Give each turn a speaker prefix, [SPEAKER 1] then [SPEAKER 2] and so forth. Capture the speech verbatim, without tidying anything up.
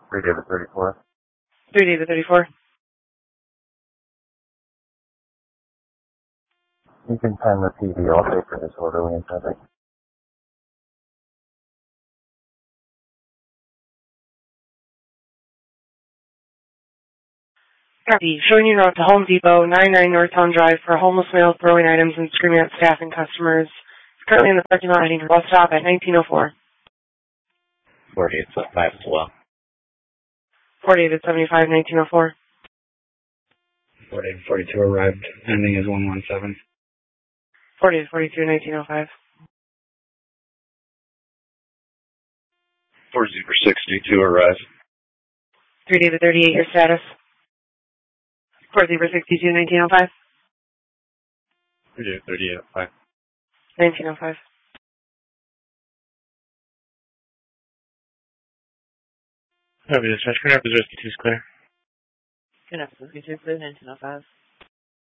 [SPEAKER 1] three David thirty-four.
[SPEAKER 2] three David thirty-four.
[SPEAKER 1] You can pen the P D. I'll pay for disorderly and traffic.
[SPEAKER 2] Copy. Showing you route to Home Depot, ninety-nine Northtown Drive for a homeless male throwing items and screaming at staff and customers. He's currently in the parking lot heading to bus stop at nineteen oh four.
[SPEAKER 3] forty-eight five as well.
[SPEAKER 2] forty-eight seventy-five, nineteen oh four.
[SPEAKER 3] forty-eight forty-two arrived. Ending is one one seven.
[SPEAKER 2] forty-eight forty-two, nineteen oh five.
[SPEAKER 3] four zero sixty-two arrived.
[SPEAKER 2] three David thirty-eight, your status. four zero sixty-two, nineteen oh five.
[SPEAKER 3] three David thirty-eight five.
[SPEAKER 2] nineteen oh five.
[SPEAKER 4] Copy, dispatch. Current Rapids Rescue two is clear.
[SPEAKER 5] Current Rapids Rescue two is clear, nineteen oh five.